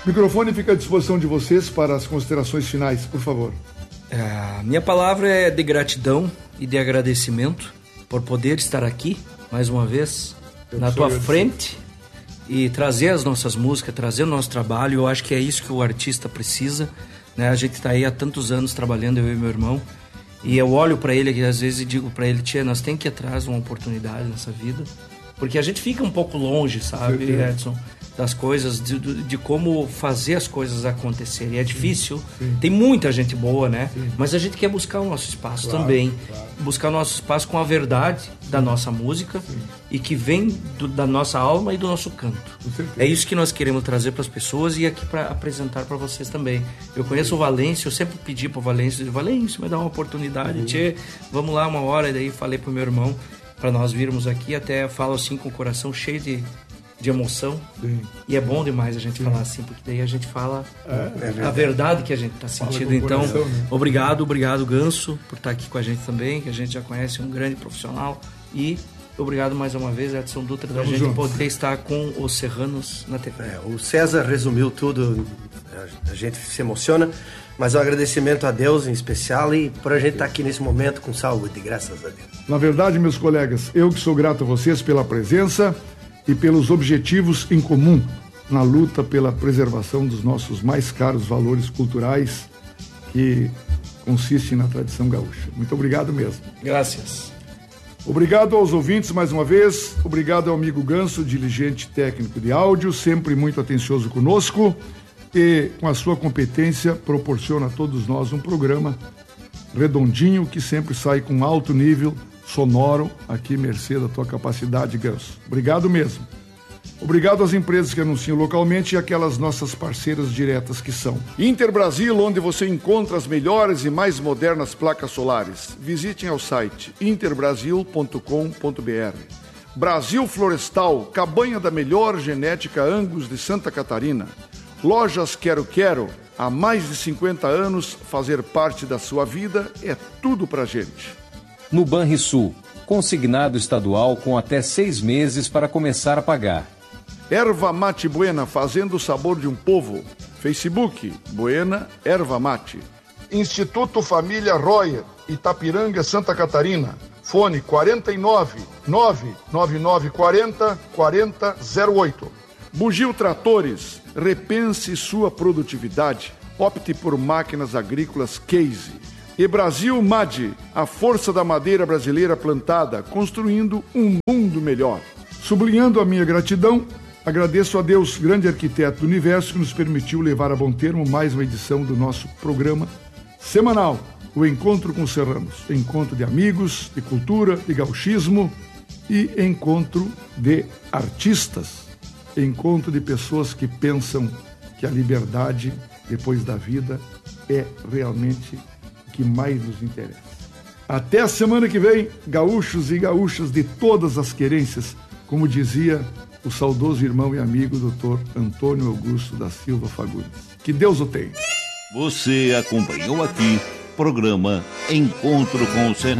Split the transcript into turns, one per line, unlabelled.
O microfone fica à disposição de vocês para as considerações finais, por favor.
Minha palavra é de gratidão e de agradecimento por poder estar aqui, mais uma vez, na tua frente e trazer as nossas músicas, trazer o nosso trabalho. Eu acho que é isso que o artista precisa, né? A gente está aí há tantos anos trabalhando, eu e meu irmão, e eu olho para ele e às vezes digo para ele: tia, nós temos que ir atrás de uma oportunidade nessa vida, porque a gente fica um pouco longe, sabe, Edson, das coisas, de como fazer as coisas acontecerem. É difícil, tem muita gente boa, né? Mas a gente quer buscar o nosso espaço também, buscar o nosso espaço com a verdade da nossa música e que vem da nossa alma e do nosso canto. É isso que nós queremos trazer para as pessoas e aqui para apresentar para vocês também. Eu conheço o Valêncio, eu sempre pedi para o Valêncio, me dá uma oportunidade, tchê, vamos lá uma hora. E daí falei pro meu irmão para nós virmos aqui, até falo assim com o coração cheio de emoção. E é bom demais a gente falar assim, porque daí a gente fala a verdade que a gente está sentindo. Então, coração, né? Obrigado Ganso, por estar aqui com a gente também, que a gente já conhece, um grande profissional. E obrigado mais uma vez, Edson Dutra, da gente poder estar com os Serranos na TV.
O César resumiu tudo, a gente se emociona, mas o agradecimento a Deus em especial e por a gente estar aqui nesse momento com saúde, graças a Deus.
Na verdade, meus colegas, eu que sou grato a vocês pela presença e pelos objetivos em comum na luta pela preservação dos nossos mais caros valores culturais, que consistem na tradição gaúcha. Muito obrigado mesmo.
Graças.
Obrigado aos ouvintes mais uma vez. Obrigado ao amigo Ganso, dirigente técnico de áudio, sempre muito atencioso conosco e, com a sua competência, proporciona a todos nós um programa redondinho que sempre sai com alto nível sonoro, aqui mercê da tua capacidade, Ganso. Obrigado mesmo. Obrigado às empresas que anunciam localmente e aquelas nossas parceiras diretas que são Interbrasil, onde você encontra as melhores e mais modernas placas solares. Visitem ao site interbrasil.com.br. Brasil Florestal, cabanha da melhor genética Angus de Santa Catarina. Lojas Quero Quero, há mais de 50 anos, fazer parte da sua vida é tudo pra gente.
No Banrisul, consignado estadual com até 6 meses para começar a pagar.
Erva Mate Buena, fazendo o sabor de um povo. Facebook, Buena Erva Mate. Instituto Família Royer, Itapiranga, Santa Catarina. Fone 49 99940 4008. Bugio Tratores, repense sua produtividade. Opte por máquinas agrícolas Case. E Brasil MAD, a força da madeira brasileira plantada, construindo um mundo melhor. Sublinhando a minha gratidão, agradeço a Deus, grande arquiteto do universo, que nos permitiu levar a bom termo mais uma edição do nosso programa semanal, o Encontro com Serranos. Encontro de amigos, de cultura, de gauchismo e encontro de artistas. Encontro de pessoas que pensam que a liberdade, depois da vida, é realmente o que mais nos interessa. Até a semana que vem, gaúchos e gaúchas de todas as querências, como dizia o saudoso irmão e amigo Dr. Antônio Augusto da Silva Fagundes. Que Deus o tenha.
Você acompanhou aqui programa Encontro com o Serrano.